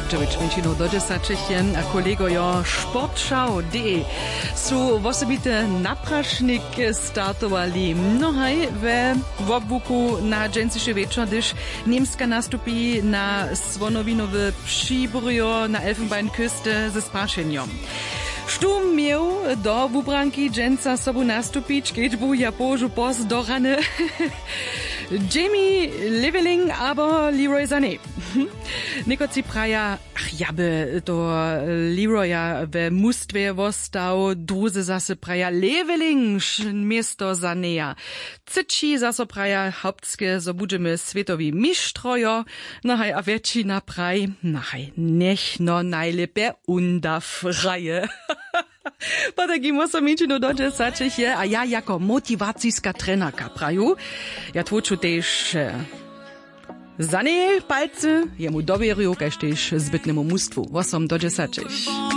9:00 do 10:00 a kolego jo sportschau.de su wosobite naprašnik startovali mnohaj ve wobvuku na dženciše večer, když Němska nastupí na Svonowinowe Příborio na Elfenbeinküste ze sprašenjom. Štum miał do wubranki dżęca sobu nastupić, keď bu ja położył post do rany Jamie Leveling albo Leroy Sané. Niekoci praja, ja by to Leroya w mustwie wostał, druzy zase praja Leveling miesto Sanéa. Cyci zase praja hauptskie, so budżemy światowi mistrojo, nachaj a wiecina praj, nachaj nech no najlepiej undaw raje. Pa taki moso mičinu do 10 je, a ja jako motivacijska trenerka praju, ja tvoču tež Sané palce, jemu dovjeruju, kaž tež zbytnemu mustvu. 8 do 10.